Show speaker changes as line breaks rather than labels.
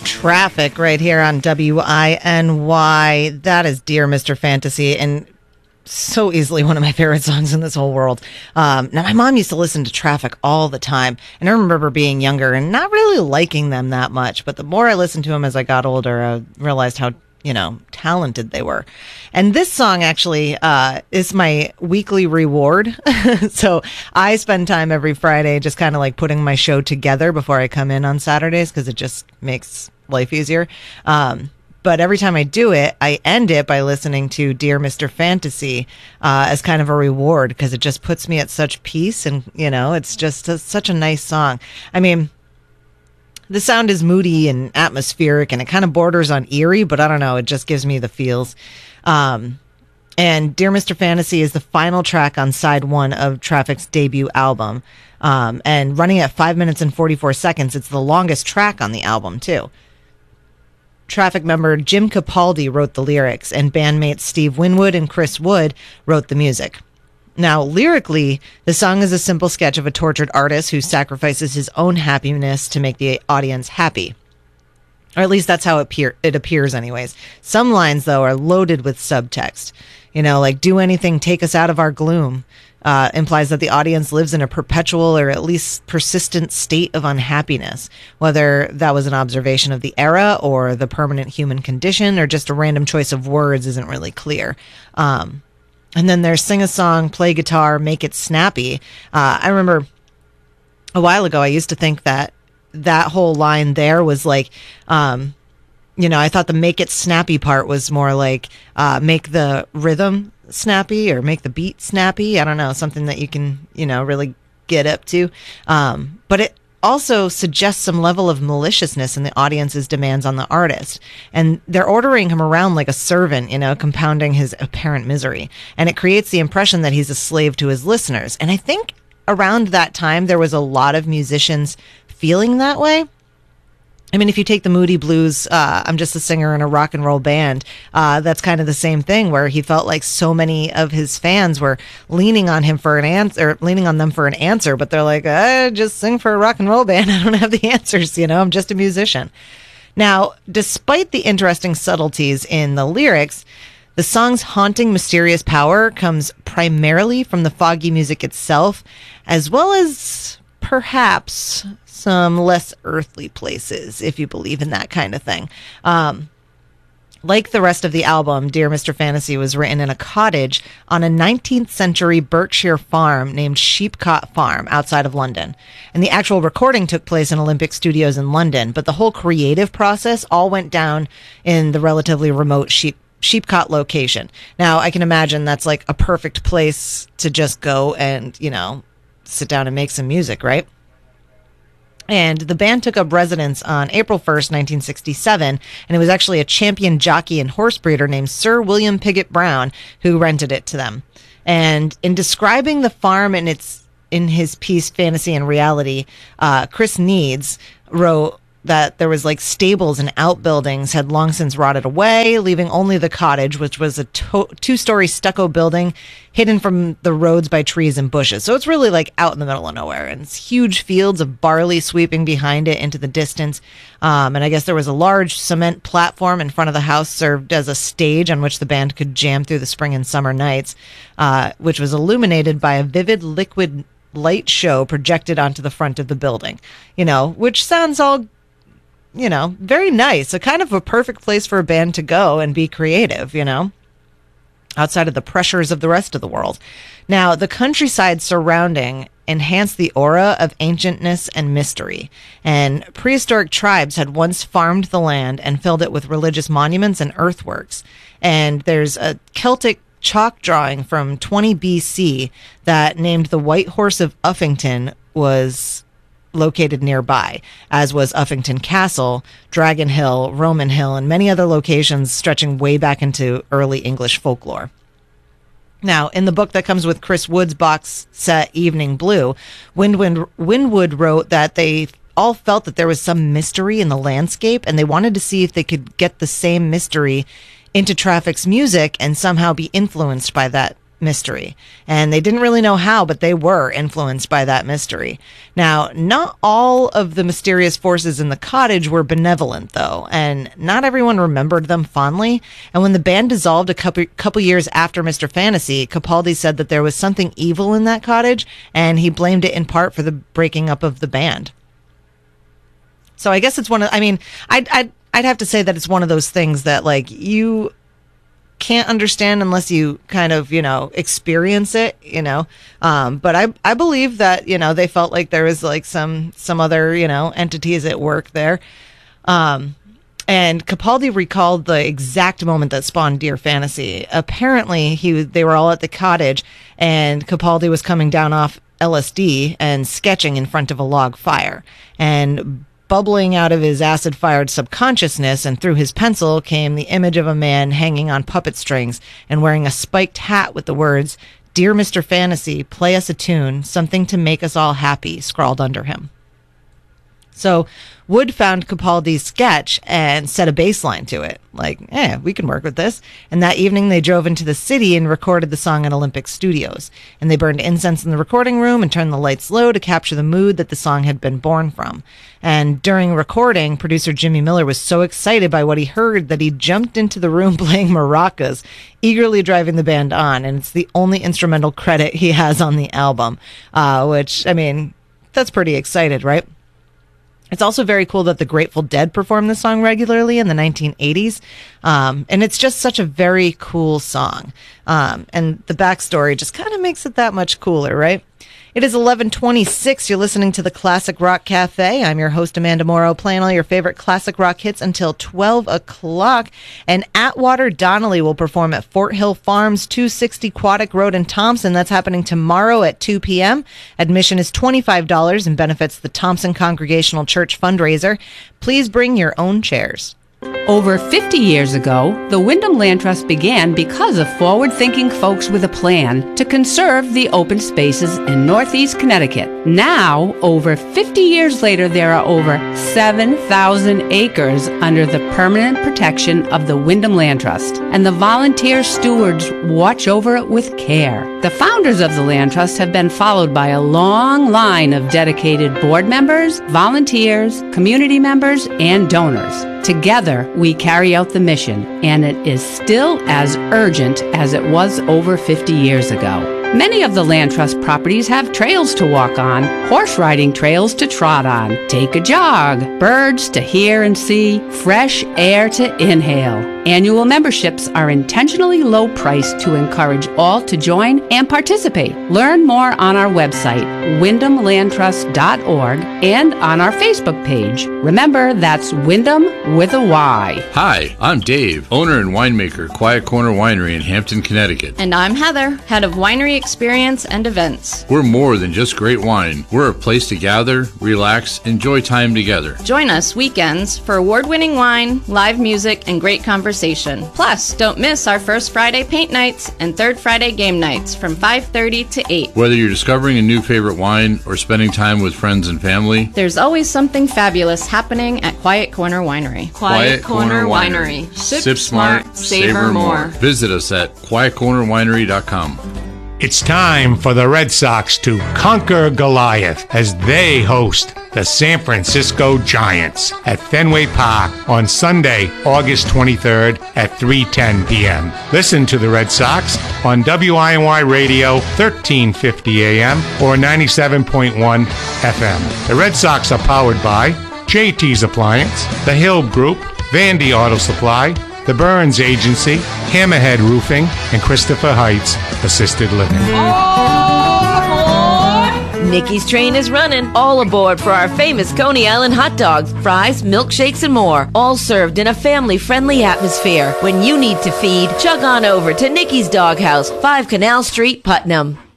Traffic right here on WINY. That is Dear Mr. Fantasy, and so easily one of my favorite songs in this whole world. Now, my mom used to listen to Traffic all the time, and I remember being younger and not really liking them that much, but the more I listened to them as I got older, I realized how talented they were. And this song actually is my weekly reward. So I spend time every Friday just kind of like putting my show together before I come in on Saturdays because it just makes life easier. But every time I do it, I end it by listening to Dear Mr. Fantasy as kind of a reward because it just puts me at such peace. And, it's just such a nice song. I mean, the sound is moody and atmospheric, and it kind of borders on eerie, but I don't know. It just gives me the feels. And Dear Mr. Fantasy is the final track on side 1 of Traffic's debut album. And running at 5 minutes and 44 seconds, it's the longest track on the album, too. Traffic member Jim Capaldi wrote the lyrics, and bandmates Steve Winwood and Chris Wood wrote the music. Now, lyrically, the song is a simple sketch of a tortured artist who sacrifices his own happiness to make the audience happy. Or at least that's how it appears anyways. Some lines, though, are loaded with subtext. Like, do anything, take us out of our gloom. Implies that the audience lives in a perpetual or at least persistent state of unhappiness, whether that was an observation of the era or the permanent human condition or just a random choice of words isn't really clear. And then there's sing a song, play guitar, make it snappy. I remember a while ago, I used to think that whole line there was like, I thought the make it snappy part was more like make the rhythm snappy or make the beat snappy. I don't know, something that you can, really get up to. But it also suggests some level of maliciousness in the audience's demands on the artist. And they're ordering him around like a servant, compounding his apparent misery. And it creates the impression that he's a slave to his listeners. And I think around that time, there was a lot of musicians feeling that way. I mean, if you take the Moody Blues, I'm just a singer in a rock and roll band, that's kind of the same thing where he felt like so many of his fans were leaning on him for an answer, leaning on them for an answer, but they're like, I just sing for a rock and roll band. I don't have the answers, I'm just a musician. Now, despite the interesting subtleties in the lyrics, the song's haunting, mysterious power comes primarily from the foggy music itself, as well as perhaps some less earthly places, if you believe in that kind of thing. Like the rest of the album, Dear Mr. Fantasy was written in a cottage on a 19th century Berkshire farm named Sheepcot Farm outside of London. And the actual recording took place in Olympic Studios in London, but the whole creative process all went down in the relatively remote Sheepcot location. Now, I can imagine that's like a perfect place to just go and, sit down and make some music, right? And the band took up residence on April 1st, 1967, and it was actually a champion jockey and horse breeder named Sir William Piggott Brown who rented it to them. And in describing the farm in his piece Fantasy and Reality, Chris Needs wrote that there was like stables and outbuildings had long since rotted away, leaving only the cottage, which was a 2-story stucco building hidden from the roads by trees and bushes. So it's really like out in the middle of nowhere, and it's huge fields of barley sweeping behind it into the distance. And I guess there was a large cement platform in front of the house served as a stage on which the band could jam through the spring and summer nights, which was illuminated by a vivid liquid light show projected onto the front of the building, which sounds all very nice. A kind of a perfect place for a band to go and be creative, outside of the pressures of the rest of the world. Now, the countryside surrounding enhanced the aura of ancientness and mystery. And prehistoric tribes had once farmed the land and filled it with religious monuments and earthworks. And there's a Celtic chalk drawing from 20 BC that named the White Horse of Uffington was located nearby, as was Uffington Castle, Dragon Hill, Roman Hill, and many other locations stretching way back into early English folklore. Now, in the book that comes with Chris Wood's box set Evening Blue, Winwood wrote that they all felt that there was some mystery in the landscape, and they wanted to see if they could get the same mystery into Traffic's music and somehow be influenced by that mystery. And they didn't really know how, but they were influenced by that mystery. Now, not all of the mysterious forces in the cottage were benevolent, though, and not everyone remembered them fondly. And when the band dissolved a couple years after Mr. Fantasy, Capaldi said that there was something evil in that cottage, and he blamed it in part for the breaking up of the band. So I guess it's I'd have to say that it's one of those things that, like, you can't understand unless you kind of, experience it, but I believe that, they felt like there was like some other, entities at work there. And Capaldi recalled the exact moment that spawned Dear Fantasy. Apparently they were all at the cottage and Capaldi was coming down off LSD and sketching in front of a log fire, and bubbling out of his acid-fired subconsciousness and through his pencil came the image of a man hanging on puppet strings and wearing a spiked hat with the words, "Dear Mr. Fantasy, play us a tune, something to make us all happy," scrawled under him. So Wood found Capaldi's sketch and set a bass line to it. Like, we can work with this. And that evening they drove into the city and recorded the song at Olympic Studios. And they burned incense in the recording room and turned the lights low to capture the mood that the song had been born from. And during recording, producer Jimmy Miller was so excited by what he heard that he jumped into the room playing maracas, eagerly driving the band on. And it's the only instrumental credit he has on the album, which, that's pretty excited, right? It's also very cool that the Grateful Dead performed the song regularly in the 1980s. And it's just such a very cool song. And the backstory just kind of makes it that much cooler, right? It is 11:26. You're listening to the Classic Rock Cafe. I'm your host, Amanda Morrow, playing all your favorite classic rock hits until 12 o'clock. And Atwater Donnelly will perform at Fort Hill Farms, 260 Quaddock Road in Thompson. That's happening tomorrow at 2 p.m. Admission is $25 and benefits the Thompson Congregational Church fundraiser. Please bring your own chairs.
Over 50 years ago, the Wyndham Land Trust began because of forward-thinking folks with a plan to conserve the open spaces in Northeast Connecticut. Now, over 50 years later, there are over 7,000 acres under the permanent protection of the Wyndham Land Trust, and the volunteer stewards watch over it with care. The founders of the Land Trust have been followed by a long line of dedicated board members, volunteers, community members, and donors. Together, we carry out the mission, and it is still as urgent as it was over 50 years ago. Many of the Land Trust properties have trails to walk on, horse riding trails to trot on, take a jog, birds to hear and see, fresh air to inhale. Annual memberships are intentionally low priced to encourage all to join and participate. Learn more on our website, wyndhamlandtrust.org, and on our Facebook page. Remember, that's Wyndham with a Y.
Hi, I'm Dave, owner and winemaker, Quiet Corner Winery in Hampton, Connecticut.
And I'm Heather, head of winery experience and events.
We're more than just great wine. We're a place to gather, relax, enjoy time together.
Join us weekends for award-winning wine, live music, and great conversation. Plus, don't miss our First Friday paint nights and Third Friday game nights from 5:30 to 8.
Whether you're discovering a new favorite wine or spending time with friends and family,
there's always something fabulous happening at Quiet Corner Winery.
Quiet Corner Winery. Sip smart, savor more. Visit us at quietcornerwinery.com.
It's time for the Red Sox to conquer Goliath as they host the San Francisco Giants at Fenway Park on Sunday, August 23rd at 3:10 p.m. Listen to the Red Sox on WINY Radio 1350 AM or 97.1 FM. The Red Sox are powered by JT's Appliance, The Hill Group, Vandy Auto Supply, The Burns Agency, Hammerhead Roofing, and Christopher Heights Assisted Living.
Nikki's train is running. All aboard for our famous Coney Island hot dogs, fries, milkshakes, and more. All served in a family-friendly atmosphere. When you need to feed, chug on over to Nikki's Doghouse, 5 Canal Street, Putnam.